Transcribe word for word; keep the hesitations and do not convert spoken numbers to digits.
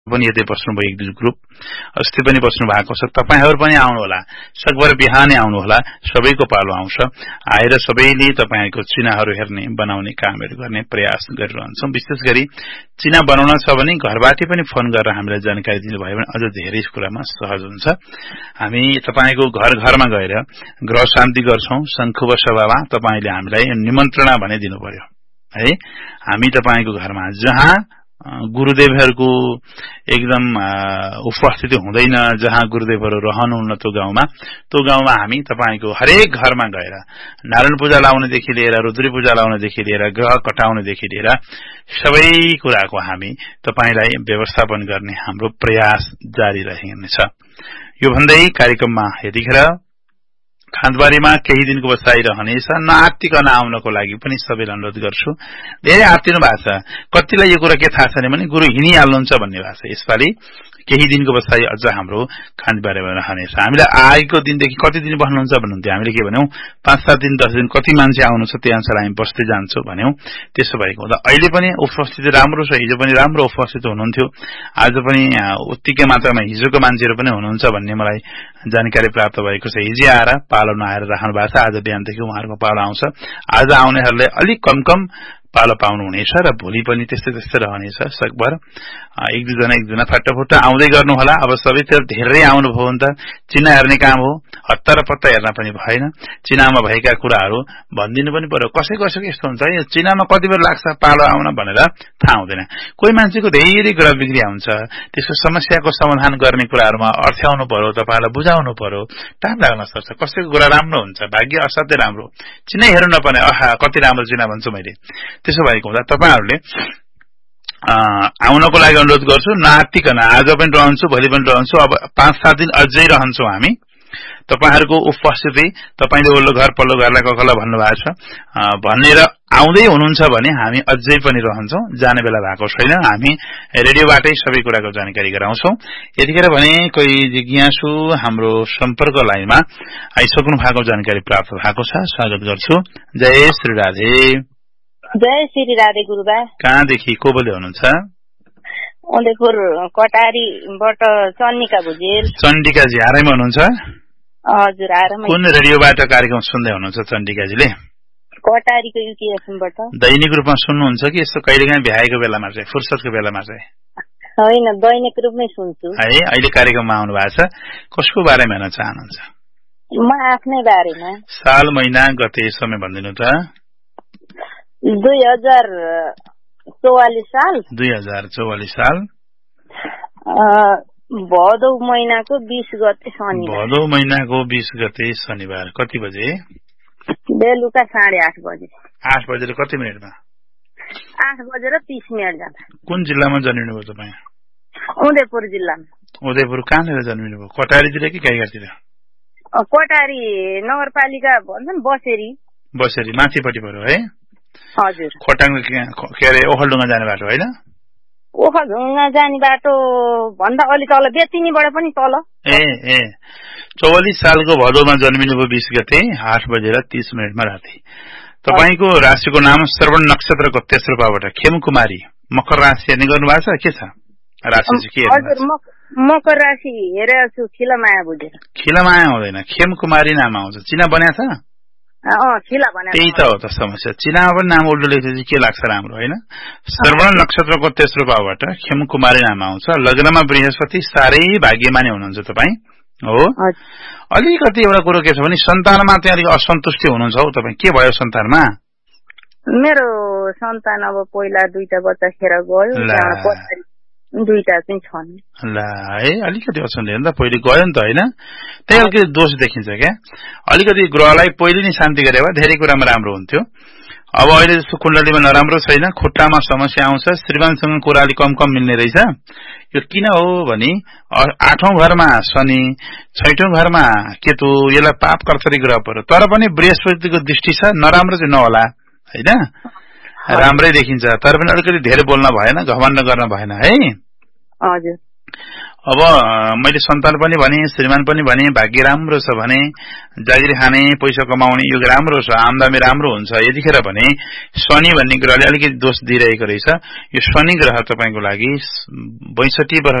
पनि यतै बस्नुभयो एक दुई ग्रुप अस्ति पनि बस्नु भएको छ तपाईहरु पनि आउनु होला सकभर बिहानै आउनु होला सबैको पालो आउँछ आएर सबैले तपाईहरुको चिनाहरु हेर्ने बनाउने कामहरु गर्ने प्रयास गरिरहन्छौं विशेष गरी चिना बनाउन छ भने घरबाटै पनि फोन गरेर हामीलाई जानकारी दिनुभयो भने अझ धेरै कुरामा सहज हुन्छ हामी तपाईको घर घरमा गएर ग्रह शान्ति गर्छौं शंखुब सभामा तपाईले हामीलाई निमन्त्रणा भने दिनु पर्यो है हामी तपाईको घरमा जहाँ गुरुदेवहरुको एकदम उपस्थिति हुँदैन जहाँ गुरुदेवहरु रहनुहुन्न त्यो गाउँमा त्यो गाउँमा हामी तपाईको हरेक घरमा गएर नारायण पूजा लाउने देखि लिएर रुद्री पूजा लाउने देखि लिएर ग्रह कटाउने देखि लिएर सबै कुराको हामी तपाईलाई व्यवस्थापन गर्ने हाम्रो प्रयास जारी रहनेछ यो भन्दै कार्यक्रममा यतिखेर खान्दबारीमा केही दिनको बसाइ रहनेछ नआत्तिकन आउनको लागि पनि सबैलाई अनुरोध गर्छु धेरै आत्तिनु भएको छ कतिलाई यो कुरा के थाहा छैन भने गुरु हिँडिहाल्नुहुन्छ भन्ने भएको छ यसपालि केही दिनको बसाइ अझ हाम्रो खान्दबारीमा रहनेछ हामीलाई आएको दिनदेखि कति दिन बस्नुहुन्छ भन्नुहुन्थ्यो हामीले के भन्यौ पाँच सात दिन दस दिन कति मान्छे आउनु छ त्यही अनुसार हामी बस्दै जान्छौं भन्यौ त्यसो भएको हुँदा अहिले पनि उपस्थिति राम्रो छ हिजो पनि राम्रो उपस्थित हुनुहुन्थ्यो आज पनि उत्तिकै मात्रामा हिजोको मान्छेहरु पनि हुनुहुन्छ भन्ने मलाई जानकारी प्राप्त भएको छ हिजो आएर पालो नआएर राख्नु भएको छ आज बिहानदेखि उहाँहरुको पालो आउँछ आज आउनेहरुले अलि कम कम पालो पाउनु हुनेछ र भोलि पनि त्यस्तै त्यस्तै रहनेछ सकभर एक दुई जना एक जना फटाफट आउँदै गर्नु होला अब सबैतिर धेरै आउनु भयो भने त चिना हेर्ने काम हो हत्तर पत्ता हेर्न पनि भएन चिनामा भएका कुराहरु भन्दिनु पनि पर्यो कसै कसैको यस्तो हुन्छ यो चिनामा कति बेर लाग्छ पालो आउन भनेर थाहा हुँदैन कोही मान्छेको धेरै कुरा बिग्रिया हुन्छ त्यसको समस्याको समाधान गर्ने कुराहरुमा अर्थ्याउनु पर्यो तपाईलाई बुझाउनु पर्यो टाइम लाग्न सक्छ कसैको कुरा राम्रो हुन्छ भाग्य असाध्यै राम्रो चिना हेर्नु नपर्ने आहा कति राम्रो चिना भन्छु मैले त्यसो भएको हुँदा तपाईहरुले आउनको लागि अनुरोध गर्छु नआत्तिकन आज पनि रहन्छु भोलि पनि रहन्छु अब पाँच सात दिन अझै रहन्छौं हामी तपाईहरुको उपस्थिति तपाईले ओल्लो घर पल्लो घरलाई ककला भन्नु भएको छ भनेर आउँदै हुनुहुन्छ भने हामी अझै पनि रहन्छौं जाने बेला भएको छैन हामी रेडियोबाटै सबै कुराको जानकारी गराउँछौं यतिखेर भने कोही जिज्ञासु हाम्रो सम्पर्क लाइनमा आइसक्नु भएको जानकारी प्राप्त भएको छ स्वागत गर्छु जय श्री राधे जय श्री राधे गुरुबा कहाँदेखि को बोल्दै हुनुहुन्छ ओदेपुर कटारीबाट चण्डिका भुजेल चण्डिकाजी आरामै हुनुहुन्छ हजुर आरामै कुन रेडियोबाट कार्यक्रम सुन्दै हुनुहुन्छ चण्डिकाजीले कटारीको युकेएफएमबाट दैनिक रूपमा सुन्नुहुन्छ कि यस्तो कहिलेकाहीँ भ्याएको बेलामा चाहिँ फुर्सदको बेलामा चाहिँ हैन दैनिक रूपमै सुन्छु है अहिले कार्यक्रममा आउनु भएको छ कसको बारेमा हेर्न चाहनुहुन्छ म आफ्नै बारेमा साल महिना गते समय भन्दिनु त दुई हजार चौवालीस साल दुई हजार चौवालीस साल भदौ महिनाको बीस गते शनिबार भदौ महिनाको बीस गते शनिबार कति बजे बेलुका साढे आठ बजे आठ बजेर कति मिनटमा आठ बजेर तीस मिनट जाँदा कुन जिल्लामा जन्मिनु भयो तपाईँ उदयपुर जिल्लामा उदयपुर कहाँनिर जन्मिनु भयो कटारीतिर कि गाईघाटतिर कटारी नगरपालिका भन्छन् बसेरी बसेरी माथिपट्टि पर्यो है हजुर खोटाङ के अरे ओखलडुङ्गा जाने बाटो होइन ओखलडुङ्गा जाने बाटो भन्दा अलि तल बेतिनीबाट पनि तल ए ए चौवालीस सालको भदौमा जन्मिनुभयो बीस गते आठ बजेर तीस मिनटमा राति तपाईको राशिको नाम श्रवण नक्षत्रको तेस्रो पाबाट खेमकुमारी मकर राशि हेर्ने गर्नु भएको छ के छ राशि चाहिँ के हजुर मकर राशि हेरेको छु खिलमाया बुझेर खिलमाया हुँदैन खेमकुमारी नाम आउँछ चिना बन्या छ त्यही त हो त समस्या चिनामा पनि नाम उल्टो लेखेपछि के लाग्छ राम्रो होइन श्रवण नक्षत्रको तेस्रो पाबाट खेमकुमारी नाम आउँछ लग्नमा बृहस्पति साह्रै भाग्यमानी हुनुहुन्छ तपाईँ हो अलिकति एउटा कुरो के छ भने सन्तानमा चाहिँ अलिक असन्तुष्टि हुनुहुन्छ हौ तपाईँ के भयो सन्तानमा मेरो सन्तान अब पहिला दुईटा बच्चा खेर गयो दुईटा चाहिँ छन् ल है अलिकति असन्तुष्टि नि त पहिले गयो नि त होइन त्यही अलिकति दोष देखिन्छ क्या अलिकति ग्रहलाई पहिले नै शान्ति गरे भए धेरै कुरामा राम्रो हुन्थ्यो अब अहिले जस्तो कुण्डलीमा नराम्रो छैन खुट्टामा समस्या आउँछ श्रीमानसँग कुरा अलिक कम कम मिल्ने रहेछ यो किन हो भने आठौं घरमा शनि छैठौं घरमा केतु यसलाई पाप कर्तरी ग्रह पर्यो तर पनि बृहस्पतिको दृष्टि छ नराम्रो चाहिँ नहोला होइन राम्रै देखिन्छ तर पनि अलिकति धेरै बोल्न भएन घमण्ड गर्न भएन है हजुर अब मैले सन्तान पनि भने, श्रीमान पनि भने, भाग्य राम्रो छ भने, जागिर खाने, पैसा कमाउने योग राम्रो छ, आमदामी राम्रो हुन्छ, यतिखेर भने शनि भन्ने ग्रहले अलिकति दोष दिइरहेको रहेछ। यो शनि ग्रह तपाईको लागि बैसठी वर्ष